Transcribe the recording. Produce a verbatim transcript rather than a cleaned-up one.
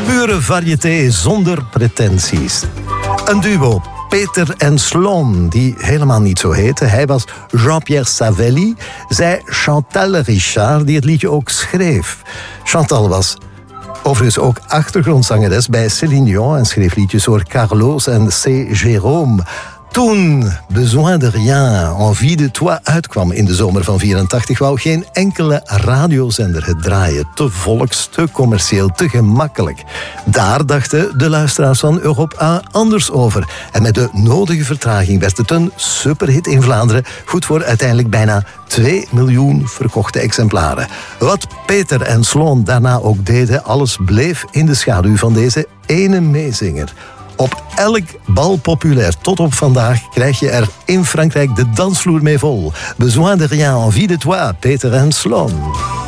Pure variété zonder pretenties. Een duo, Peter en Sloan, die helemaal niet zo heette. Hij was Jean-Pierre Savelli, zij Chantal Richard, die het liedje ook schreef. Chantal was overigens ook achtergrondzangeres bij Céline Dion en schreef liedjes voor Carlos en C. Jérôme. Toen Besoin de rien, Envie de toi uitkwam in de zomer van vierentachtig, wou geen enkele radiozender het draaien. Te volks, te commercieel, te gemakkelijk. Daar dachten de luisteraars van Europe één anders over. En met de nodige vertraging werd het een superhit in Vlaanderen. Goed voor uiteindelijk bijna twee miljoen verkochte exemplaren. Wat Peter en Sloan daarna ook deden, alles bleef in de schaduw van deze ene meezinger. Op elk bal populair tot op vandaag krijg je er in Frankrijk de dansvloer mee vol. Besoin de rien, envie de toi, Peter en Sloan.